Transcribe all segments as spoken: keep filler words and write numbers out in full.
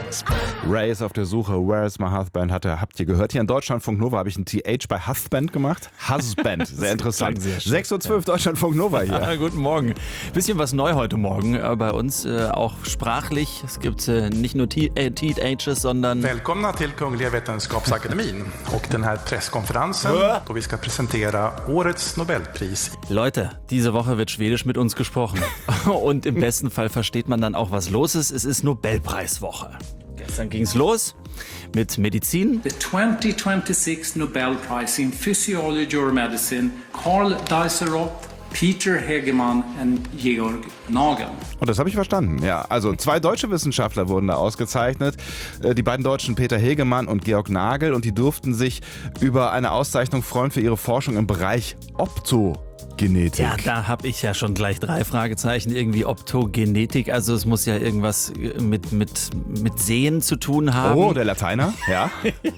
Ray ist auf der Suche. Where is my husband? Hat er, habt ihr gehört? Hier in Deutschlandfunk Nova habe ich ein T H bei Husband gemacht. Husband, sehr interessant. Sehr sechs Uhr zwölf, ja. Deutschlandfunk Nova hier. Ah, guten Morgen. Bisschen was neu heute Morgen äh, bei uns, äh, auch sprachlich. Es gibt äh, nicht nur T Hs, sondern... Välkomna till Kungliga Vetenskapsakademin och den här presskonferensen då vi ska presentera årets Nobelpris. Leute, diese Woche wird Schwedisch mit uns gesprochen. Und im besten Fall versteht man dann auch, was los ist. Es ist Nobelpreiswoche. Gestern ging's los mit Medizin. The twenty twenty-six Nobel Prize in Physiology or Medicine, Carl Dieselrod, Peter Hegemann und Georg Nagel. Und das habe ich verstanden, ja. Also zwei deutsche Wissenschaftler wurden da ausgezeichnet. Die beiden Deutschen Peter Hegemann und Georg Nagel. Und die durften sich über eine Auszeichnung freuen für ihre Forschung im Bereich Opto. Genetik. Ja, da habe ich ja schon gleich drei Fragezeichen. Irgendwie Optogenetik, also es muss ja irgendwas mit, mit, mit Sehen zu tun haben. Oh, der Lateiner, ja.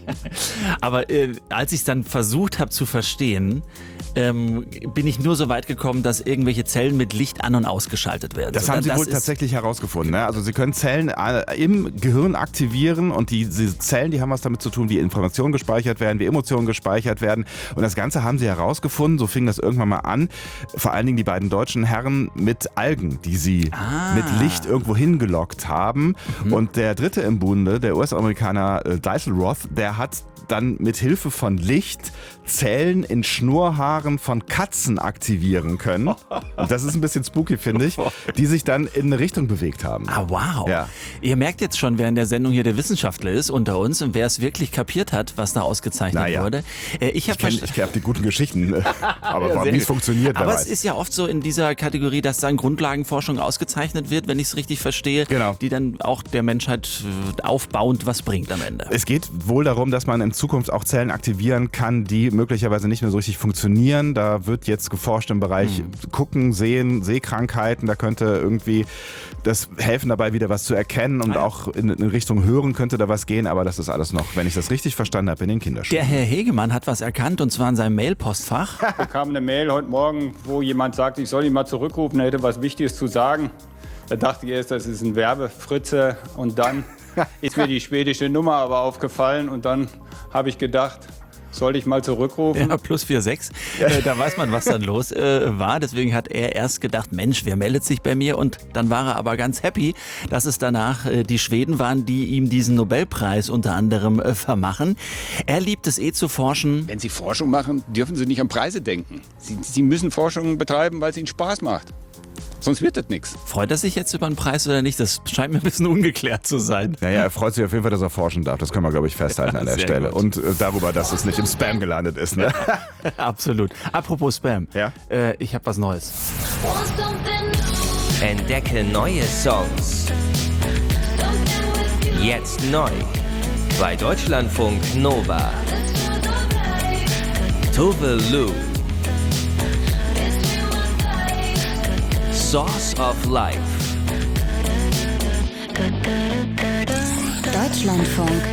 Aber äh, als ich es dann versucht habe zu verstehen, ähm, bin ich nur so weit gekommen, dass irgendwelche Zellen mit Licht an- und ausgeschaltet werden. Das so, haben sie das wohl tatsächlich herausgefunden. Ne? Also sie können Zellen im Gehirn aktivieren und die, diese Zellen, die haben was damit zu tun, wie Informationen gespeichert werden, wie Emotionen gespeichert werden. Und das Ganze haben sie herausgefunden, so fing das irgendwann mal an. Vor allen Dingen die beiden deutschen Herren mit Algen, die sie ah. mit Licht irgendwo hingelockt haben. Mhm. Und der dritte im Bunde, der U S-Amerikaner äh, Dieselrod, der hat dann mit Hilfe von Licht Zellen in Schnurrhaaren von Katzen aktivieren können. Und das ist ein bisschen spooky, finde ich, die sich dann in eine Richtung bewegt haben. Ah, wow. Ja. Ihr merkt jetzt schon, wer in der Sendung hier der Wissenschaftler ist unter uns und wer es wirklich kapiert hat, was da ausgezeichnet naja. wurde. Äh, ich habe ich kenne hab die guten Geschichten, aber ja, wie es funktioniert, wer Aber weiß. es ist ja oft so in dieser Kategorie, dass dann Grundlagenforschung ausgezeichnet wird, wenn ich es richtig verstehe, genau. die dann auch der Menschheit aufbauend was bringt am Ende. Es geht wohl darum, dass man in Zukunft auch Zellen aktivieren kann, die möglicherweise nicht mehr so richtig funktionieren. Da wird jetzt geforscht im Bereich hm. Gucken, Sehen, Sehkrankheiten. Da könnte irgendwie das helfen dabei, wieder was zu erkennen und ah, ja. auch in, in Richtung Hören könnte da was gehen. Aber das ist alles noch, wenn ich das richtig verstanden habe, in den Kinderschuhen. Der Herr Hegemann hat was erkannt und zwar in seinem Mailpostfach. Ich bekam eine Mail heute Morgen, wo jemand sagt, ich soll ihn mal zurückrufen, er hätte was Wichtiges zu sagen. Da dachte ich erst, das ist ein Werbefritze und dann ist mir die schwedische Nummer aber aufgefallen und dann habe ich gedacht, soll ich mal zurückrufen? Ja, plus vier sechs. Äh, da weiß man, was dann los äh, war. Deswegen hat er erst gedacht, Mensch, wer meldet sich bei mir? Und dann war er aber ganz happy, dass es danach äh, die Schweden waren, die ihm diesen Nobelpreis unter anderem äh, vermachen. Er liebt es eh zu forschen. Wenn Sie Forschung machen, dürfen Sie nicht an Preise denken. Sie, Sie müssen Forschung betreiben, weil es Ihnen Spaß macht. Sonst wird das nichts. Freut er sich jetzt über einen Preis oder nicht? Das scheint mir ein bisschen ungeklärt zu sein. Naja, er freut sich auf jeden Fall, dass er forschen darf. Das können wir, glaube ich, festhalten an der Sehr Stelle. gut. Und äh, darüber, dass es nicht im Spam gelandet ist. Ne? Absolut. Apropos Spam. Ja? Äh, ich habe was Neues. Entdecke neue Songs. Jetzt neu. Bei Deutschlandfunk Nova. Tove Lo. Source of Life. Deutschlandfunk